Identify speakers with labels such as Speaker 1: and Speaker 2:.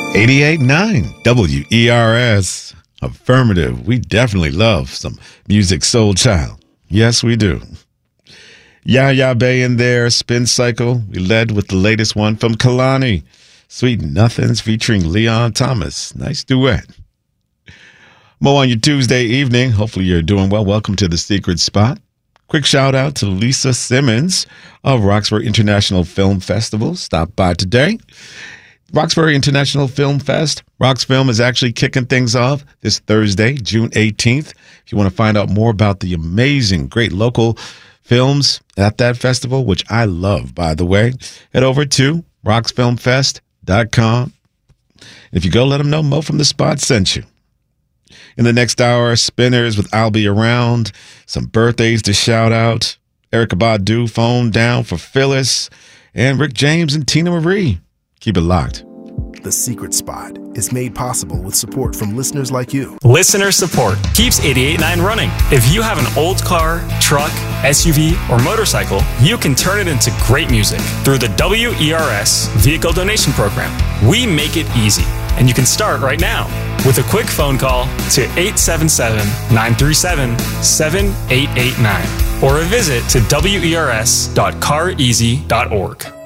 Speaker 1: 88.9 WERS. Affirmative. We definitely love some music, Soul Child. Yes, we do. Yaya Bay in there, Spin Cycle. We led with the latest one from Kalani. Sweet Nothings featuring Leon Thomas. Nice duet. Mo on your Tuesday evening. Hopefully you're doing well. Welcome to The Secret Spot. Quick shout out to Lisa Simmons of Roxbury International Film Festival. Stopped by today. Roxbury International Film Fest. Rox Film is actually kicking things off this Thursday, June 18th. If you want to find out more about the amazing, great local films at that festival, which I love, by the way, head over to roxfilmfest.com. If you go, let them know Mo from The Spot sent you. In the next hour, Spinners with I'll Be Around, some birthdays to shout out, Erykah Badu, Phone Down for Phyllis, and Rick James and Tina Marie. Keep it locked.
Speaker 2: The Secret Spot is made possible with support from listeners like you.
Speaker 3: Listener support keeps 88.9 running. If you have an old car, truck, SUV, or motorcycle, you can turn it into great music through the WERS Vehicle Donation Program. We make it easy, and you can start right now with a quick phone call to 877-937-7889 or a visit to wers.careasy.org.